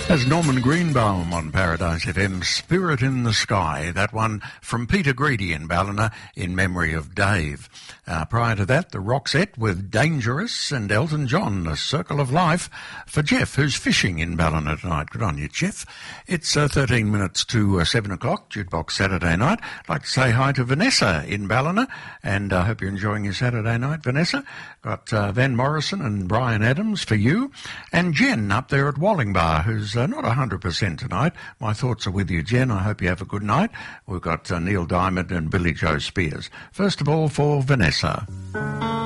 As Norman Greenbaum on Paradise FM, Spirit in the Sky, that one from Peter Greedy in Ballina in memory of Dave. Prior to that, the Roxette with Dangerous and Elton John, A Circle of Life for Jeff, who's fishing in Ballina tonight. Good on you, Jeff. It's 13 minutes to 7 o'clock, Jukebox Saturday night. I'd like to say hi to Vanessa in Ballina, and I hope you're enjoying your Saturday night, Vanessa. Got Van Morrison and Brian Adams for you, and Jen up there at Wallingbar, who's not 100% tonight. My thoughts are with you, Jen. I hope you have a good night. We've got Neil Diamond and Billy Joe Spears. First of all, for Vanessa.